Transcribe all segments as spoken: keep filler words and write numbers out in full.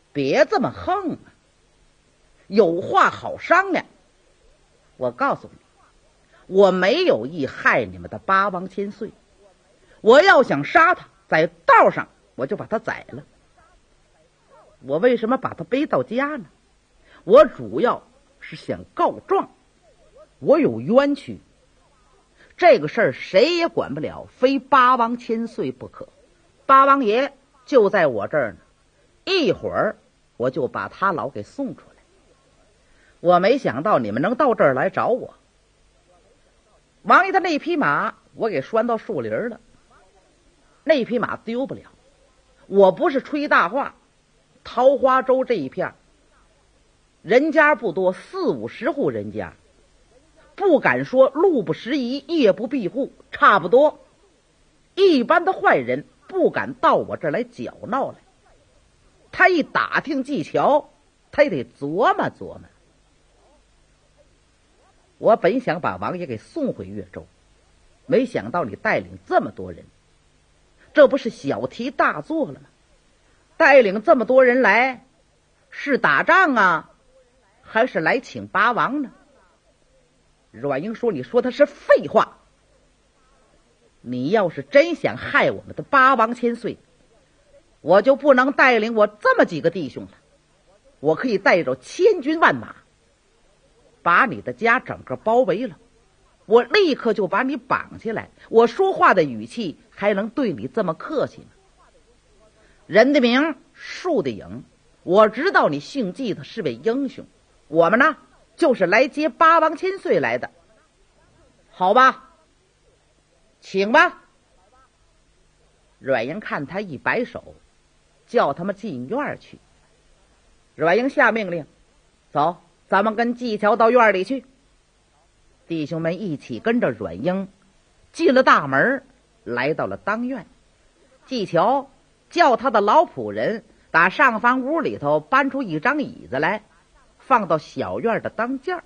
别这么横啊，有话好商量。我告诉你，我没有意害你们的八王千岁，我要想杀他，在道上我就把他宰了。我为什么把他背到家呢？我主要是想告状，我有冤屈，这个事儿谁也管不了，非八王千岁不可。八王爷就在我这儿呢，一会儿我就把他老给送出来。我没想到你们能到这儿来找我。王爷的那匹马我给拴到树林了，那匹马丢不了。我不是吹大话，桃花洲这一片人家不多，四五十户人家，不敢说路不拾遗，夜不闭户，差不多一般的坏人不敢到我这儿来搅闹来。他一打听技巧，他也得琢磨琢磨。我本想把王爷给送回越州，没想到你带领这么多人，这不是小题大做了吗？带领这么多人来，是打仗啊，还是来请八王呢？阮英说：“你说的是废话。你要是真想害我们的八王千岁，我就不能带领我这么几个弟兄了。我可以带着千军万马，把你的家整个包围了，我立刻就把你绑起来。我说话的语气还能对你这么客气吗？人的名，树的影，我知道你姓纪的是位英雄，我们呢就是来接八王千岁来的。好吧，请吧。”阮英看他一摆手，叫他们进院去。阮英下命令：“走，咱们跟纪乔到院里去。”弟兄们一起跟着阮英进了大门，来到了当院。纪乔叫他的老仆人打上房屋里头搬出一张椅子来，放到小院的当间。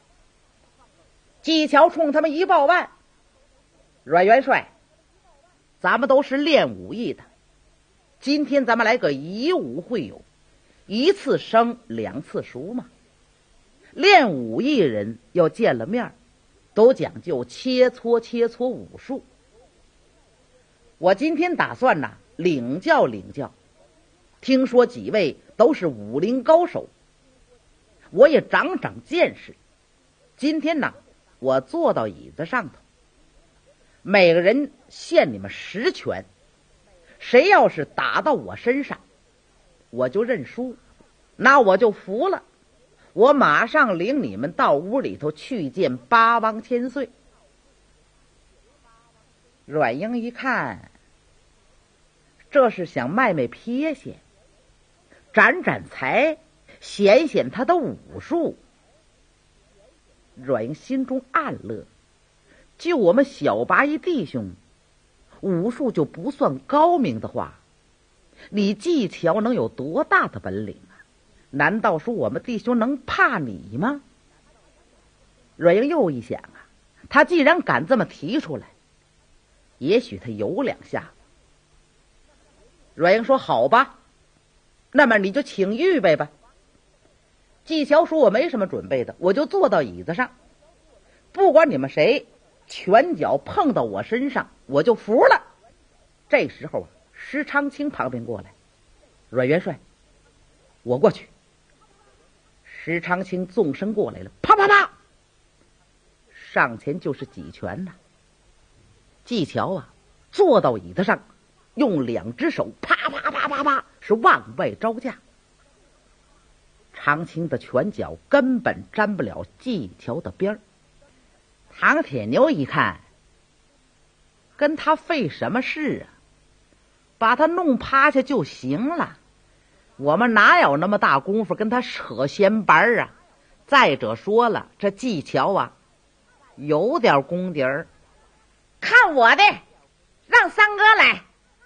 纪乔冲他们一报万：“阮元帅，咱们都是练武艺的，今天咱们来个以武会友，一次生两次熟嘛。练武艺人要见了面，都讲究切磋切磋武术。我今天打算呢领教领教，听说几位都是武林高手，我也长长见识。今天呢，我坐到椅子上头，每个人限你们十拳，谁要是打到我身上，我就认输，那我就服了。我马上领你们到屋里头去见八王千岁。”阮英一看，这是想卖卖撇些，展展才，显显他的武术。阮英心中暗乐，就我们小八一弟兄武术就不算高明的话，你纪乔能有多大的本领啊？难道说我们弟兄能怕你吗？阮英又一想啊，他既然敢这么提出来，也许他有两下。阮英说：“好吧，那么你就请预备吧。”纪乔说：“我没什么准备的，我就坐到椅子上，不管你们谁拳脚碰到我身上，我就服了。”这时候啊，石长青旁边过来：“阮元帅，我过去。”石长青纵身过来了，啪啪啪，上前就是几拳呐。纪乔啊，坐到椅子上，用两只手啪啪啪啪啪是往外招架。长青的拳脚根本沾不了纪乔的边儿。唐铁牛一看，跟他费什么事啊？把他弄趴下就行了，我们哪有那么大功夫跟他扯闲白啊？再者说了，这纪乔啊，有点功底儿。看我的，让三哥来。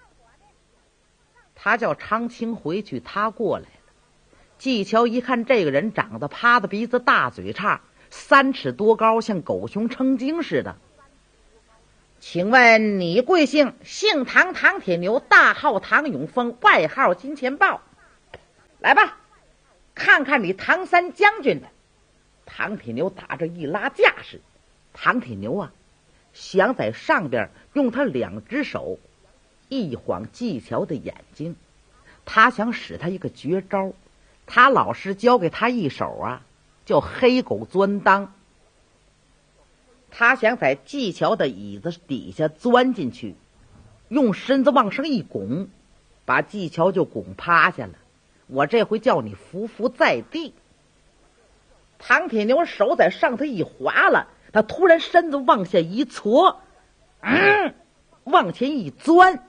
他叫长青回去，他过来了。纪乔一看这个人长得趴的鼻子大嘴叉，三尺多高，像狗熊成精似的。请问你贵姓？姓唐，唐铁牛，大号唐永峰，外号金钱豹。 来吧，看看你唐三将军的。唐铁牛打着一拉架势，唐铁牛啊，想在上边用他两只手一晃技巧的眼睛，他想使他一个绝招，他老师教给他一手啊，叫黑狗钻裆。他想在技巧的椅子底下钻进去，用身子往上一拱，把技巧就拱趴下了。我这回叫你伏伏在地。唐铁牛手在上头一滑了，他突然身子往下一搓，嗯，往前一钻，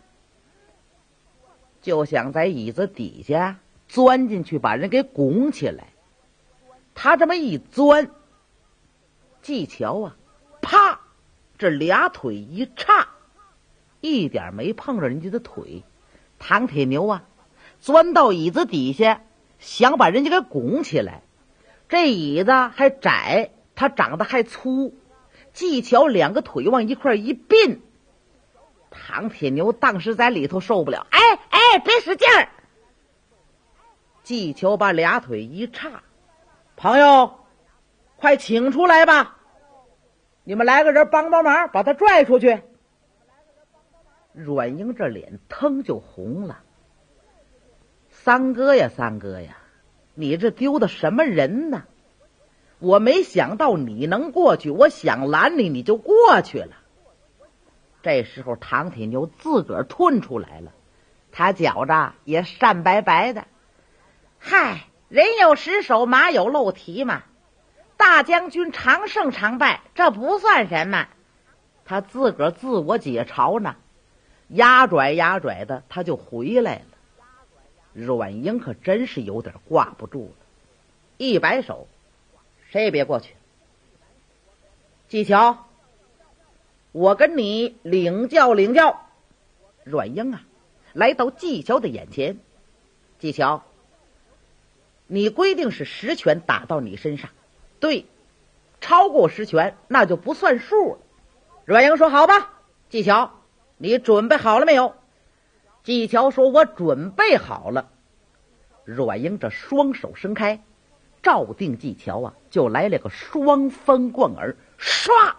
就想在椅子底下钻进去把人给拱起来。他这么一钻，技巧啊，啪，这俩腿一叉，一点没碰着人家的腿。唐铁牛啊，钻到椅子底下，想把人家给拱起来。这椅子还窄，他长得还粗，技巧两个腿往一块一并。唐铁牛当时在里头受不了，哎哎，别使劲儿！技巧把俩腿一叉，朋友，快请出来吧！你们来个人帮帮忙，把他拽出去。阮英这脸腾就红了。三哥呀，三哥呀，你这丢的什么人呢？我没想到你能过去，我想拦你，你就过去了。这时候唐铁牛自个儿吞出来了，他觉着也善白白的。嗨，人有失手，马有漏蹄嘛。大将军常胜常败，这不算什么。他自个儿自我解嘲呢，压拽压拽的，他就回来了。阮英可真是有点挂不住了，一摆手，谁也别过去。技巧，我跟你领教领教。阮英啊，来到技巧的眼前。技巧，你规定是十拳打到你身上，对，超过十拳那就不算数了。阮英说好吧。技巧，你准备好了没有？技巧说我准备好了。阮英这双手伸开，照定技巧啊，就来了个双风贯耳，唰，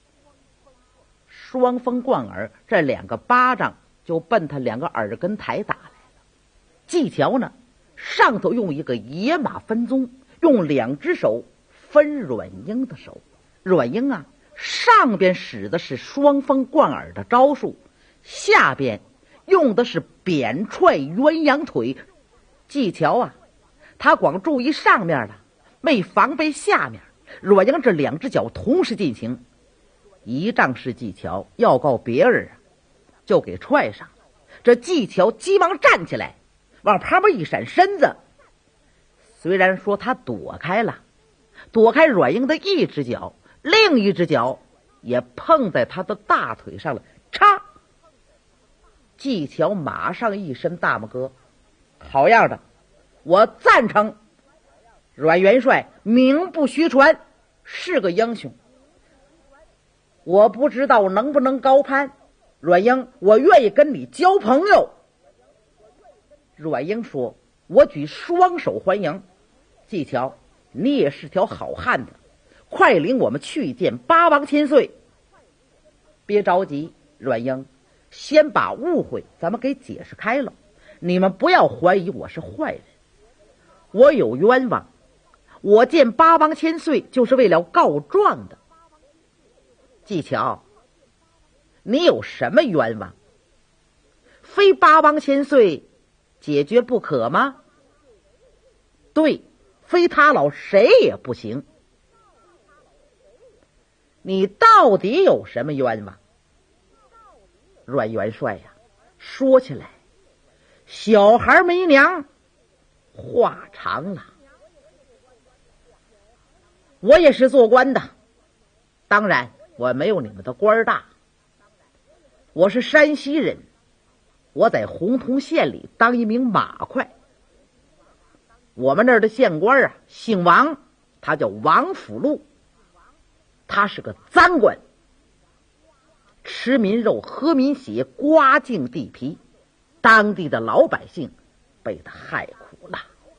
双风贯耳，这两个巴掌就奔他两个耳根台打来了。技巧呢，上头用一个野马分鬃，用两只手分阮英的手。阮英啊，上边使的是双风贯耳的招数，下边用的是扁踹鸳鸯腿。技巧啊，他光注意上面了，没防备下面。阮英这两只脚同时进行，一仗式技巧要告别人啊，就给踹上了。这技巧急忙站起来，往旁边一闪身子，虽然说他躲开了，躲开阮英的一只脚，另一只脚也碰在他的大腿上了，嚓！技巧马上一伸大拇哥，好样的，我赞成。阮元帅名不虚传，是个英雄。我不知道能不能高攀，阮英，我愿意跟你交朋友。阮英说，我举双手欢迎。技巧，你也是条好汉子，快领我们去见八王千岁。别着急，阮英，先把误会咱们给解释开了，你们不要怀疑我是坏人。我有冤枉，我见八王千岁就是为了告状的。技巧，你有什么冤枉？非八王千岁解决不可吗？对，非他老谁也不行。你到底有什么冤枉？阮元帅呀、啊，说起来，小孩没娘，话长了。我也是做官的，当然我没有你们的官儿大。我是山西人，我在洪洞县里当一名马快。我们那儿的县官啊，姓王，他叫王辅禄，他是个赃官，吃民肉，喝民血，刮净地皮，当地的老百姓被他害苦了。